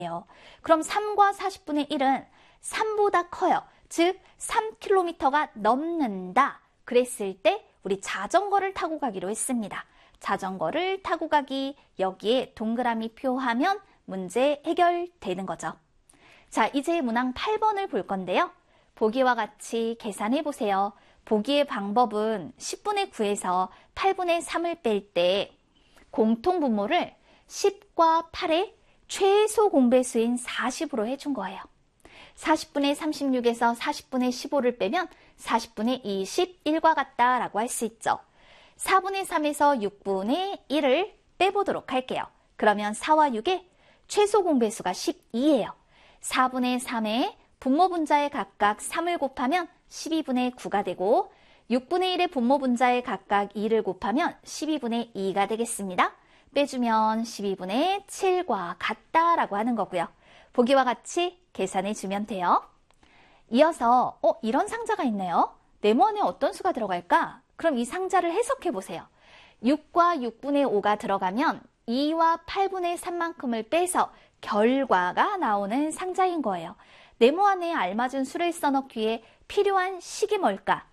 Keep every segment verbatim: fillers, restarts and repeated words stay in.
그럼 삼과 사십분의 일은 삼보다 커요. 즉 삼 킬로미터가 넘는다. 그랬을 때 우리 자전거를 타고 가기로 했습니다. 자전거를 타고 가기, 여기에 동그라미 표하면 문제 해결되는 거죠. 자, 이제 문항 팔 번을 볼 건데요. 보기와 같이 계산해 보세요. 보기의 방법은 십분의 구에서 팔분의 삼을 뺄 때 공통분모를 십과 팔의 최소 공배수인 사십으로 해준 거예요. 사십분의 삼십육에서 사십분의 십오를 빼면 사십분의 이십일과 같다라고 할 수 있죠. 사분의 삼에서 육분의 일을 빼보도록 할게요. 그러면 사와 육의 최소 공배수가 십이예요. 사분의 삼에 분모 분자에 각각 삼을 곱하면 십이분의 구가 되고 육분의 일의 분모 분자에 각각 이를 곱하면 십이분의 이가 되겠습니다. 빼주면 십이분의 칠과 같다라고 하는 거고요. 보기와 같이 계산해 주면 돼요. 이어서 어 이런 상자가 있네요. 네모 안에 어떤 수가 들어갈까? 그럼 이 상자를 해석해 보세요. 육과 육분의 오가 들어가면 이와 팔분의 삼만큼을 빼서 결과가 나오는 상자인 거예요. 네모 안에 알맞은 수를 써넣기에 필요한 식이 뭘까?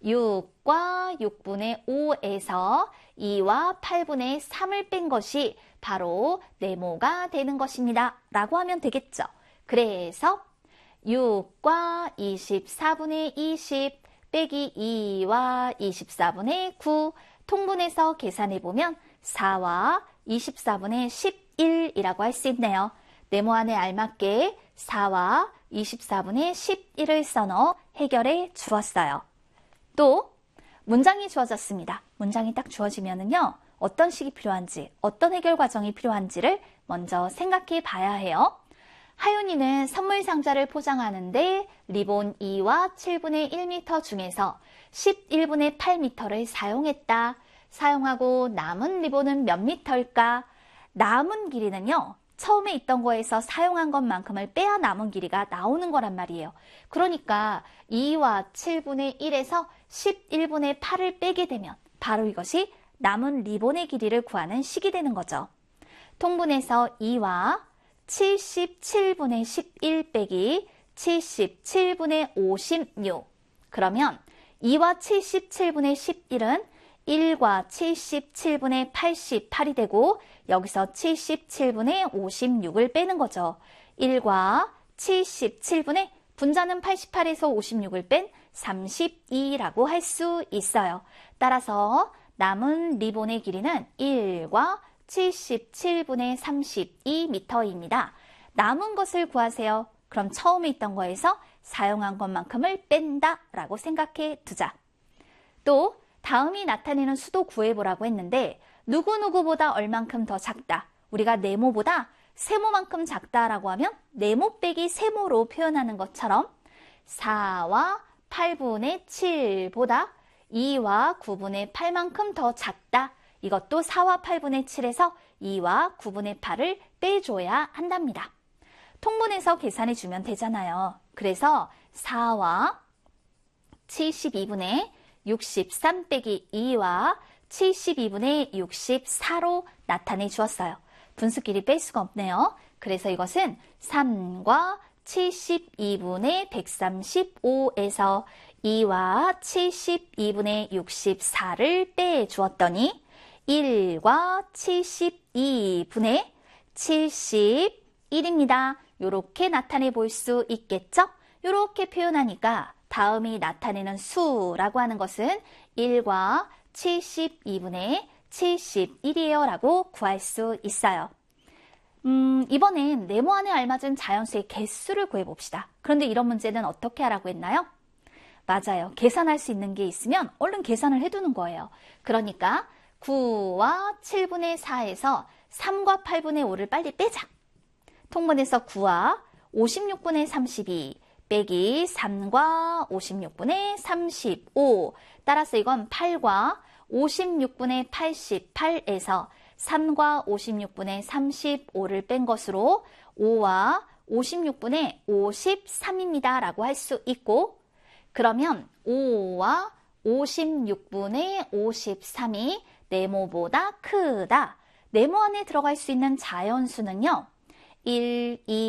육과 육분의 오에서 이와 팔분의 삼을 뺀 것이 바로 네모가 되는 것입니다. 라고 하면 되겠죠. 그래서 육과 이십사분의 이십 빼기 이와 이십사분의 구 통분해서 계산해보면 사와 이십사분의 십일이라고 할 수 있네요. 네모 안에 알맞게 사와 이십사분의 십일을 써넣어 해결해 주었어요. 또 문장이 주어졌습니다. 문장이 딱 주어지면은요, 어떤 식이 필요한지, 어떤 해결 과정이 필요한지를 먼저 생각해 봐야 해요. 하윤이는 선물 상자를 포장하는데 리본 이와 칠분의 일 미터 중에서 십일분의 팔 미터를 사용했다. 사용하고 남은 리본은 몇 미터일까? 남은 길이는요, 처음에 있던 거에서 사용한 것만큼을 빼야 남은 길이가 나오는 거란 말이에요. 그러니까 이와 칠분의 일에서 십일분의 팔을 빼게 되면 바로 이것이 남은 리본의 길이를 구하는 식이 되는 거죠. 통분해서 이와 칠십칠분의 십일 빼기 칠십칠분의 오십육. 그러면 이와 칠십칠분의 십일은 일과 칠십칠분의 팔십팔이 되고 여기서 칠십칠분의 오십육을 빼는 거죠. 일과 칠십칠분의 분자는 팔십팔에서 오십육을 뺀 삼십이라고 할 수 있어요. 따라서 남은 리본의 길이는 일과 칠십칠분의 삼십이 미터입니다. 남은 것을 구하세요. 그럼 처음에 있던 거에서 사용한 것만큼을 뺀다 라고 생각해 두자. 또 다음이 나타내는 수도 구해보라고 했는데 누구누구보다 얼만큼 더 작다. 우리가 네모보다 세모만큼 작다라고 하면 네모 빼기 세모로 표현하는 것처럼 사와 팔분의 칠보다 이와 구분의 팔만큼 더 작다. 이것도 사와 팔분의 칠에서 이와 구분의 팔을 빼줘야 한답니다. 통분해서 계산해 주면 되잖아요. 그래서 사와 칠십이분의 육십삼 빼기 이와 칠십이분의 육십사로 나타내 주었어요. 분수끼리 뺄 수가 없네요. 그래서 이것은 삼과 칠십이분의 백삼십오에서 이와 칠십이분의 육십사를 빼주었더니 일과 칠십이분의 칠십일입니다. 이렇게 나타내 볼 수 있겠죠? 이렇게 표현하니까 다음이 나타내는 수라고 하는 것은 일과 칠십이분의 칠십일이에요 라고 구할 수 있어요. 음, 이번엔 네모 안에 알맞은 자연수의 개수를 구해봅시다. 그런데 이런 문제는 어떻게 하라고 했나요? 맞아요. 계산할 수 있는 게 있으면 얼른 계산을 해두는 거예요. 그러니까 구와 칠분의 사에서 삼과 팔분의 오를 빨리 빼자. 통분해서 구와 오십육분의 삼십이 빼기 삼과 오십육분의 삼십오. 따라서 이건 팔과 오십육분의 팔십팔에서 삼과 오십육분의 삼십오를 뺀 것으로 오와 오십육분의 오십삼입니다. 라고 할 수 있고, 그러면 오와 오십육분의 오십삼이 네모보다 크다. 네모 안에 들어갈 수 있는 자연수는요, 일, 이,